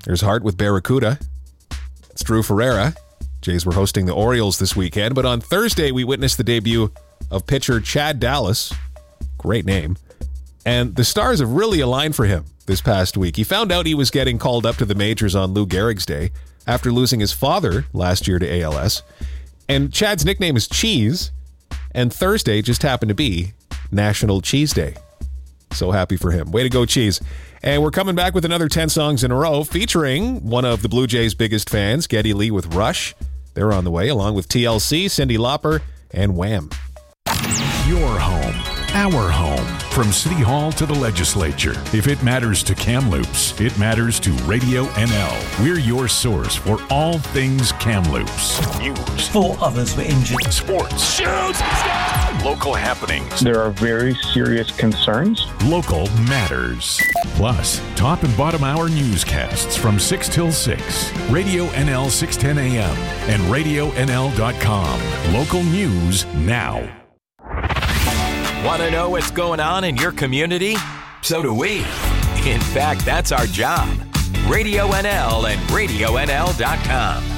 There's Hart with Barracuda. It's Drew Ferreira. Jays were hosting the Orioles this weekend, but on Thursday we witnessed the debut of pitcher Chad Dallas. Great name. And the stars have really aligned for him this past week. He found out he was getting called up to the majors on Lou Gehrig's day after losing his father last year to ALS. And Chad's nickname is Cheese, and Thursday just happened to be National Cheese Day. So happy for him. Way to go, Cheese. And we're coming back with another 10 songs in a row featuring one of the Blue Jays' biggest fans, Geddy Lee with Rush. They're on the way, along with TLC, Cyndi Lauper, and Wham. Your home, our home. From City Hall to the legislature. If it matters to Kamloops, it matters to Radio NL. We're your source for all things Kamloops. News. 4 others were injured. Sports. Shoots! Local happenings. There are very serious concerns. Local matters. Plus, top and bottom hour newscasts from 6 till 6. Radio NL 610 AM and RadioNL.com. Local news now. Want to know what's going on in your community? So do we. In fact, that's our job. Radio NL and RadioNL.com.